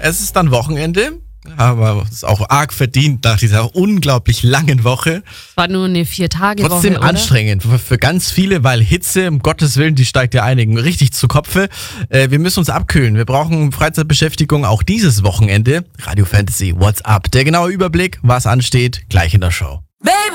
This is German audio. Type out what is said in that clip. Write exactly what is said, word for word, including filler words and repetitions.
Es ist dann Wochenende, aber es ist auch arg verdient nach dieser unglaublich langen Woche. Es war nur eine Vier-Tage-Woche, Trotzdem oder? anstrengend für, für ganz viele, weil Hitze, um Gottes Willen, die steigt ja einigen richtig zu Kopfe. Äh, wir müssen uns abkühlen. Wir brauchen Freizeitbeschäftigung auch dieses Wochenende. Radio Fantasy, what's up? Der genaue Überblick, was ansteht, gleich in der Show. Baby!